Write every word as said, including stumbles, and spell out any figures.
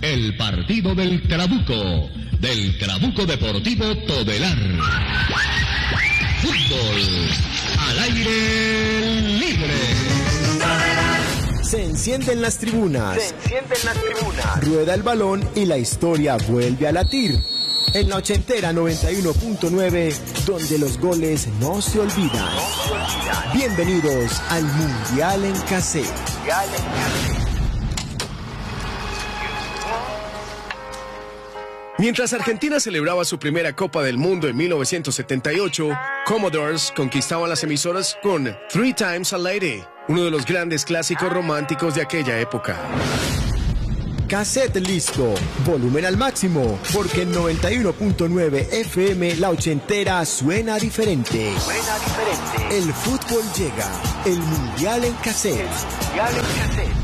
el partido del Trabuco, del Trabuco Deportivo Todelar. Fútbol al aire libre. Se encienden las tribunas. Se encienden las tribunas. Rueda el balón y la historia vuelve a latir. En la ochentera noventa y uno punto nueve, donde los goles no se olvidan. No se olvidan. Bienvenidos al Mundial en Cassette. Mundial en Cassette. Mientras Argentina celebraba su primera Copa del Mundo en mil novecientos setenta y ocho, Commodores conquistaban las emisoras con Three Times a Lady, uno de los grandes clásicos románticos de aquella época. Cassette listo, volumen al máximo, porque en noventa y uno punto nueve F M la ochentera suena diferente. Suena diferente. El fútbol llega, el Mundial en Cassette. El Mundial en Cassette.